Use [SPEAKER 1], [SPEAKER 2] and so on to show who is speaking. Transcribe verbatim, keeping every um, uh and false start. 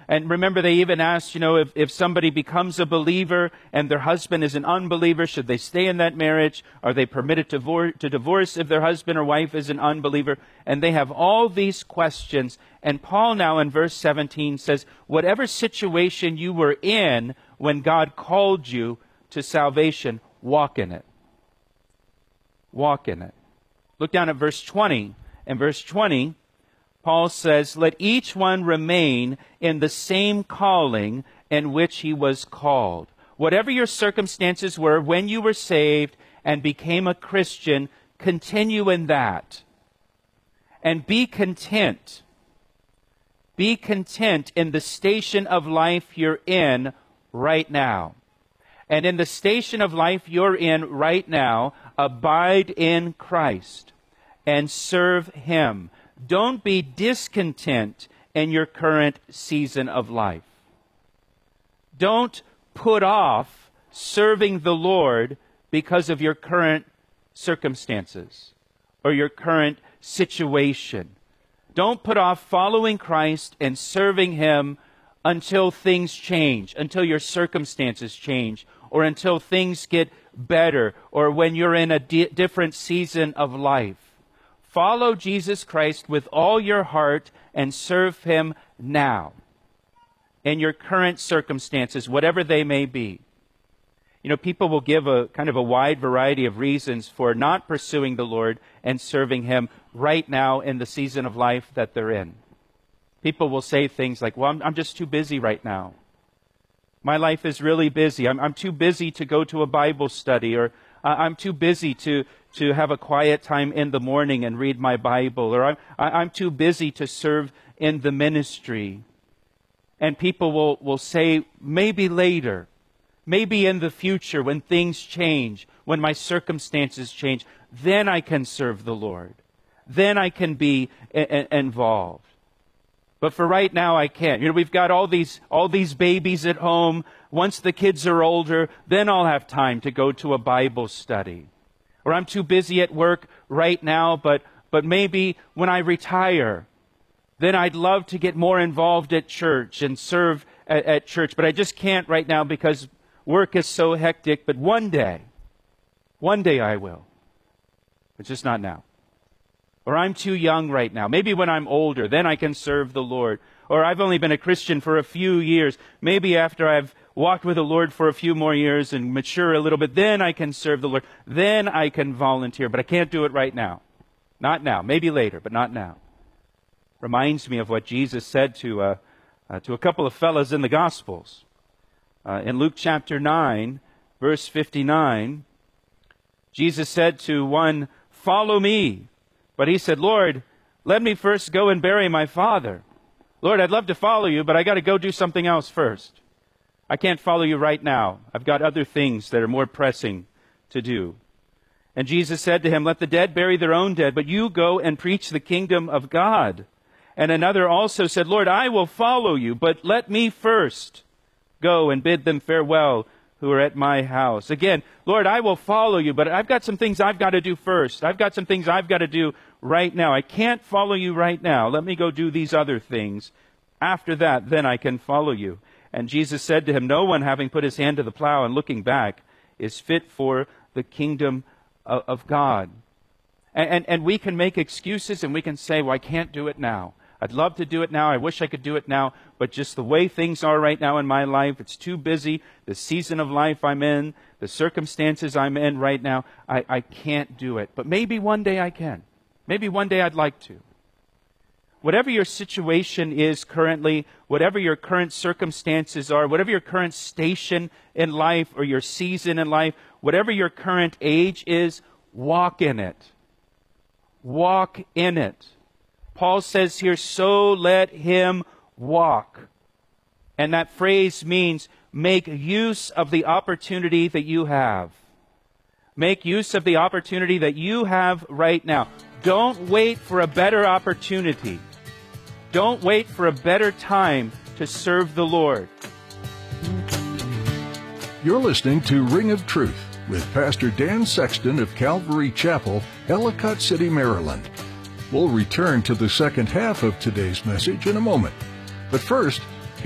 [SPEAKER 1] And remember, they even asked, you know, if, if somebody becomes a believer and their husband is an unbeliever, should they stay in that marriage? Are they permitted to, vor- to divorce if their husband or wife is an unbeliever? And they have all these questions. And Paul now in verse seventeen says, whatever situation you were in when God called you to salvation, walk in it. Walk in it. Look down at verse twenty. In verse twenty, Paul says, let each one remain in the same calling in which he was called. Whatever your circumstances were when you were saved and became a Christian, continue in that. And be content. Be content in the station of life you're in right now. And in the station of life you're in right now, abide in Christ and serve Him. Don't be discontent in your current season of life. Don't put off serving the Lord because of your current circumstances or your current situation. Don't put off following Christ and serving Him until things change, until your circumstances change, or until things get better, or when you're in a di- different season of life. Follow Jesus Christ with all your heart and serve Him now in your current circumstances, whatever they may be. You know, people will give a kind of a wide variety of reasons for not pursuing the Lord and serving Him right now in the season of life that they're in. People will say things like, well, I'm, I'm just too busy right now. My life is really busy. I'm, I'm too busy to go to a Bible study, or uh, I'm too busy to, to have a quiet time in the morning and read my Bible, or I'm, I'm too busy to serve in the ministry. And people will, will say, maybe later, maybe in the future when things change, when my circumstances change, then I can serve the Lord. Then I can be a- a- involved. But for right now, I can't. You know, we've got all these all these babies at home. Once the kids are older, then I'll have time to go to a Bible study. Or I'm too busy at work right now, but but maybe when I retire, then I'd love to get more involved at church and serve at, at church. But I just can't right now because work is so hectic. But one day, one day I will. But just not now. Or I'm too young right now. Maybe when I'm older, then I can serve the Lord. Or I've only been a Christian for a few years. Maybe after I've walked with the Lord for a few more years and mature a little bit, then I can serve the Lord. Then I can volunteer. But I can't do it right now. Not now. Maybe later, but not now. Reminds me of what Jesus said to, uh, uh, to a couple of fellas in the Gospels. Uh, in Luke chapter nine, verse fifty-nine, Jesus said to one, "Follow me." But he said, "Lord, let me first go and bury my father." "Lord, I'd love to follow you, but I got to go do something else first. I can't follow you right now. I've got other things that are more pressing to do." And Jesus said to him, "Let the dead bury their own dead, but you go and preach the kingdom of God." And another also said, "Lord, I will follow you, but let me first go and bid them farewell who are at my house." Again, "Lord, I will follow you, but I've got some things I've got to do first. I've got some things I've got to do right now. I can't follow you right now. Let me go do these other things. After that, then I can follow you." And Jesus said to him, "No one, having put his hand to the plow and looking back, is fit for the kingdom of, of God." And, and, and we can make excuses and we can say, "Well, I can't do it now. I'd love to do it now. I wish I could do it now. But just the way things are right now in my life, it's too busy. The season of life I'm in, the circumstances I'm in right now, I, I can't do it. But maybe one day I can. Maybe one day I'd like to." Whatever your situation is currently, whatever your current circumstances are, whatever your current station in life or your season in life, whatever your current age is, walk in it. Walk in it. Paul says here, "So let him walk." And that phrase means make use of the opportunity that you have. Make use of the opportunity that you have right now. Don't wait for a better opportunity. Don't wait for a better time to serve the Lord.
[SPEAKER 2] You're listening to Ring of Truth with Pastor Dan Sexton of Calvary Chapel, Ellicott City, Maryland. We'll return to the second half of today's message in a moment. But first,